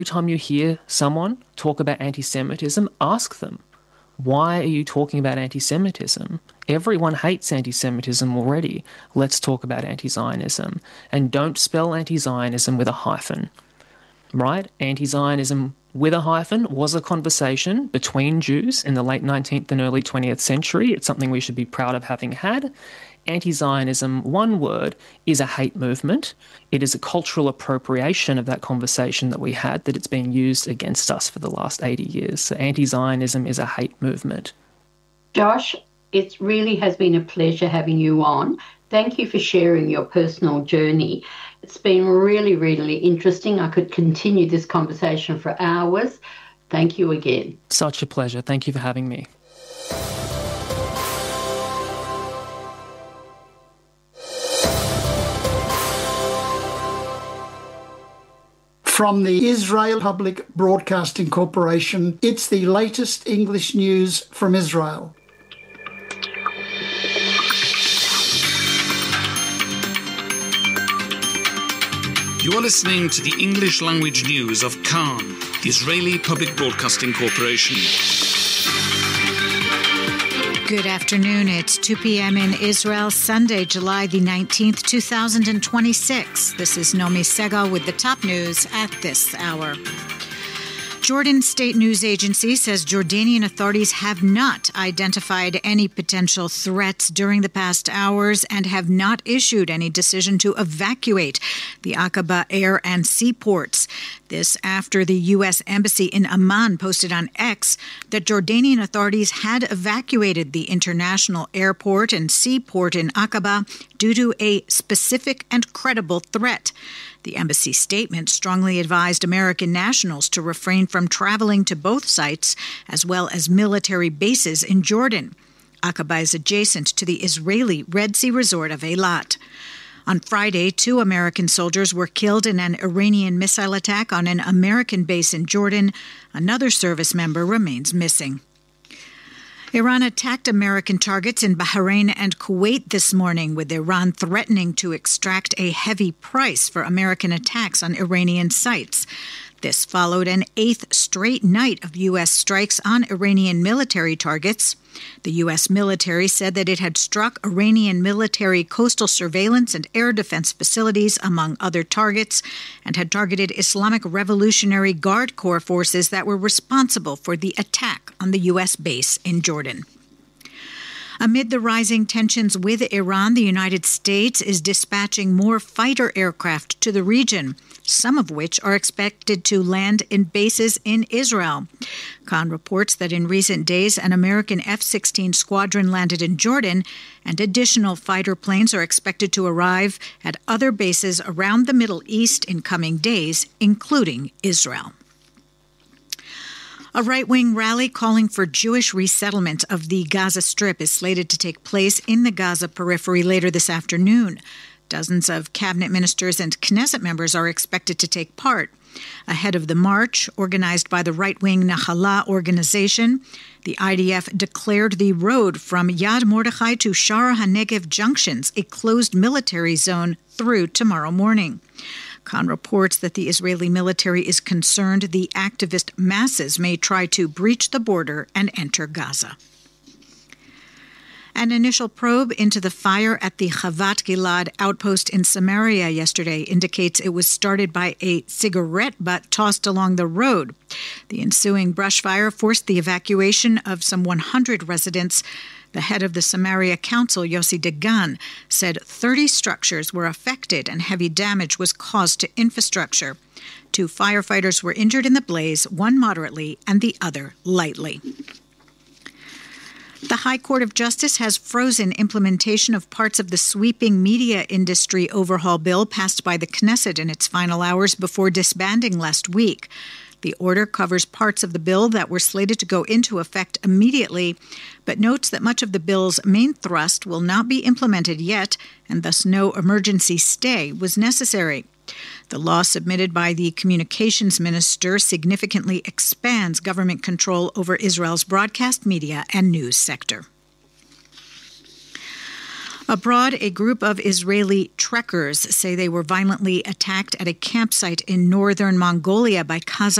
time you hear someone talk about anti-Semitism, ask them, why are you talking about anti-Semitism? Everyone hates anti-Semitism already. Let's talk about anti-Zionism. And don't spell anti-Zionism with a hyphen, right? Anti-Zionism with a hyphen was a conversation between Jews in the late 19th and early 20th century. It's something we should be proud of having had. Anti-Zionism, one word, is a hate movement. It is a cultural appropriation of that conversation that we had, that it's been used against us for the last 80 years. So anti-Zionism is a hate movement. Josh, it really has been a pleasure having you on. Thank you for sharing your personal journey. It's been really, really interesting. I could continue this conversation for hours. Thank you again. Such a pleasure. Thank you for having me. From the Israel Public Broadcasting Corporation, it's the latest English news from Israel. You are listening to the English language news of Khan, the Israeli Public Broadcasting Corporation. Good afternoon. It's 2 p.m. in Israel, Sunday, July the 19th, 2026. This is Nomi Segal with the top news at this hour. Jordan State News Agency says Jordanian authorities have not identified any potential threats during the past hours and have not issued any decision to evacuate the Aqaba air and seaports. This after the U.S. Embassy in Amman posted on X that Jordanian authorities had evacuated the international airport and seaport in Aqaba due to a specific and credible threat. The embassy statement strongly advised American nationals to refrain from traveling to both sites, as well as military bases in Jordan. Aqaba is adjacent to the Israeli Red Sea resort of Eilat. On Friday, 2 American soldiers were killed in an Iranian missile attack on an American base in Jordan. Another service member remains missing. Iran attacked American targets in Bahrain and Kuwait this morning, with Iran threatening to extract a heavy price for American attacks on Iranian sites. This followed an 8th straight night of U.S. strikes on Iranian military targets. The U.S. military said that it had struck Iranian military coastal surveillance and air defense facilities, among other targets, and had targeted Islamic Revolutionary Guard Corps forces that were responsible for the attack on the U.S. base in Jordan. Amid the rising tensions with Iran, the United States is dispatching more fighter aircraft to the region, some of which are expected to land in bases in Israel. Khan reports that in recent days, an American F-16 squadron landed in Jordan, and additional fighter planes are expected to arrive at other bases around the Middle East in coming days, including Israel. A right-wing rally calling for Jewish resettlement of the Gaza Strip is slated to take place in the Gaza periphery later this afternoon. Dozens of cabinet ministers and Knesset members are expected to take part. Ahead of the march, organized by the right-wing Nahala organization, the IDF declared the road from Yad Mordechai to Shara HaNegev junctions a closed military zone through tomorrow morning. Khan reports that the Israeli military is concerned the activist masses may try to breach the border and enter Gaza. An initial probe into the fire at the Chavat Gilad outpost in Samaria yesterday indicates it was started by a cigarette butt tossed along the road. The ensuing brush fire forced the evacuation of some 100 residents. The head of the Samaria Council, Yossi Dagan, said 30 structures were affected and heavy damage was caused to infrastructure. 2 firefighters were injured in the blaze, one moderately and the other lightly. The High Court of Justice has frozen implementation of parts of the sweeping media industry overhaul bill passed by the Knesset in its final hours before disbanding last week. The order covers parts of the bill that were slated to go into effect immediately, but notes that much of the bill's main thrust will not be implemented yet, and thus no emergency stay was necessary. The law submitted by the communications minister significantly expands government control over Israel's broadcast media and news sector. Abroad, a group of Israeli trekkers say they were violently attacked at a campsite in northern Mongolia by Kazakh